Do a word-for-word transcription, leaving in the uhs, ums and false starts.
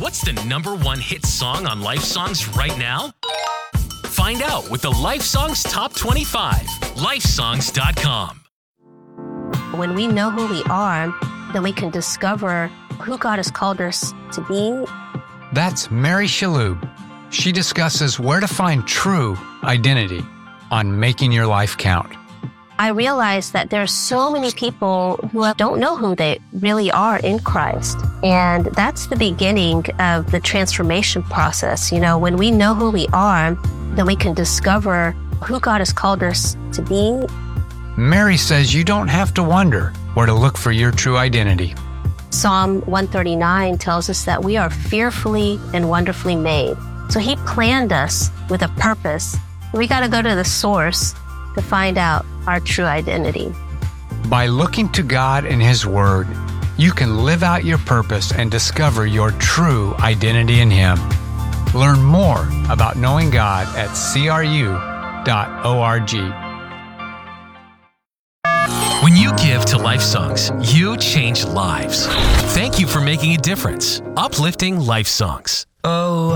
What's the number one hit song on Life Songs right now? Find out with the Life Songs Top twenty-five. Lifesongs dot com. When we know who we are, then we can discover who God has called us to be. That's Mary Shalhoub. She discusses where to find true identity on Making Your Life Count. I realized that there are so many people who don't know who they really are in Christ. And that's the beginning of the transformation process. You know, when we know who we are, then we can discover who God has called us to be. Mary says you don't have to wonder where to look for your true identity. Psalm one thirty-nine tells us that we are fearfully and wonderfully made. So he planned us with a purpose. We got to go to the source to find out our true identity. By looking to God and His Word, you can live out your purpose and discover your true identity in Him. Learn more about knowing God at C R U dot org. When you give to Life Songs, you change lives. Thank you for making a difference. Uplifting Life Songs. Oh,